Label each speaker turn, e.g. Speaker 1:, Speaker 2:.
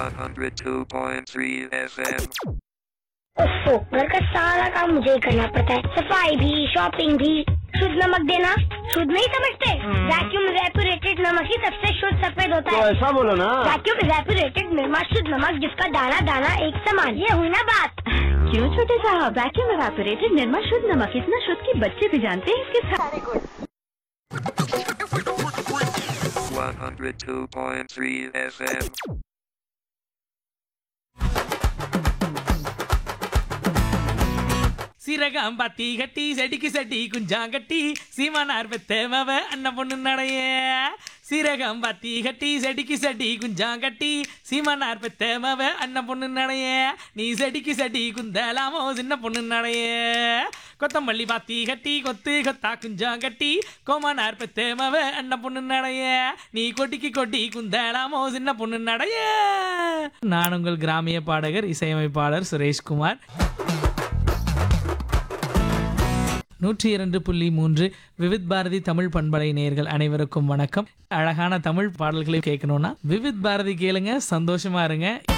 Speaker 1: 102.3 FM.
Speaker 2: ओफो, घर का सारा काम मुझे ही करना पड़ता है। सफाई भी, शॉपिंग भी। शुद्ध नमक देना शुद्ध नहीं समझते? वैक्यूम इवेपोरेटेड नमक ही सबसे शुद्ध सफेद होता
Speaker 3: तो
Speaker 2: है।
Speaker 3: ऐसा बोलो ना।
Speaker 2: वैक्यूम इवेपोरेटेड निर्मा शुद्ध नमक, जिसका दाना दाना एक समान। ये हुई ना बात।
Speaker 4: क्यों छोटे साहब, वैक्यूम इवेपोरेटेड निर्मा शुद्ध नमक इतना शुद्ध कि बच्चे भी जानते हैं इसके सारे गुण।
Speaker 1: 102.3 FM.
Speaker 5: சீரகம் பத்தி கட்டி செடிக்கு செடி குஞ்சாங்கட்டி சீமானார் பெத்தேமவ அண்ணன் பொண்ணு நடைய. சீரகம் பத்தி கட்டி செடிக்கு செடி குஞ்சாங்கட்டி சீமானார் பெத்தேமவ அண்ணன் பொண்ணு நடைய. நீ செடிக்கு செடி குந்தலாமோ சின்ன பொண்ணு நடைய. கொத்தமல்லி பாத்தி கட்டி கொத்து கொத்தா குஞ்சாங்கட்டி கோமானார் பெத்தேமவ அண்ணன் பொண்ணு நடைய. நீ கொட்டிக்கு கொட்டி குந்தலாமோ சின்ன பொண்ணு நடைய. நான் உங்கள் கிராமிய பாடகர் இசையமைப்பாளர் சுரேஷ்குமார். 102.3 விவித் பாரதி தமிழ் பண்பலை நேயர்கள் அனைவருக்கும் வணக்கம். அழகான தமிழ் பாடல்களை கேட்கணும்னா விவித் பாரதி கேளுங்க, சந்தோஷமா இருங்க.